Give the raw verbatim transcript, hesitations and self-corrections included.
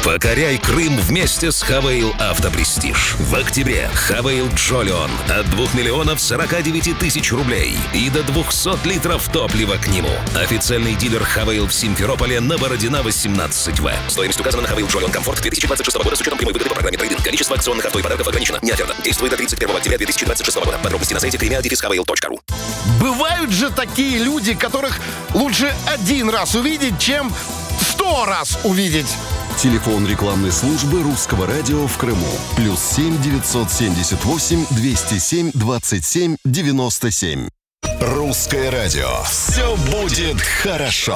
Покоряй Крым вместе с Хавейл Автопрестиж. В октябре Хавейл Джолион от двух миллионов сорока девяти тысяч рублей и до двухсот литров топлива к нему. Официальный дилер Хавейл в Симферополе на Бородина восемнадцать В. Стоимость указана на Хавейл Джолион Комфорт две тысячи двадцать шестого года с учетом прямой выгоды по программе трейд-ин. Количество акционных авто и подарков ограничено. Не оферта. Действует до тридцать первого октября две тысячи двадцать шестого года. Подробности на сайте кремиа дефис хавейл точка ру. Бывают же такие люди, которых лучше один раз увидеть, чем сто раз увидеть. Телефон рекламной службы Русского радио в Крыму. Плюс семь девятьсот семьдесят восемь двести семь двадцать семь девяносто семь. Русское радио. Все будет хорошо.